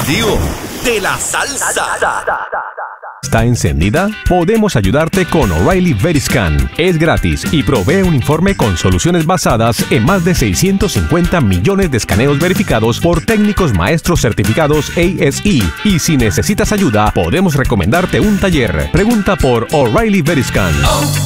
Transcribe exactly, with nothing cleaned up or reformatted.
Digo, de la salsa. ¿Está encendida? Podemos ayudarte con O'Reilly Veriscan. Es gratis y provee un informe con soluciones basadas en más de seiscientos cincuenta millones de escaneos verificados por técnicos maestros certificados A S E. Y si necesitas ayuda, podemos recomendarte un taller. Pregunta por O'Reilly Veriscan. Oh,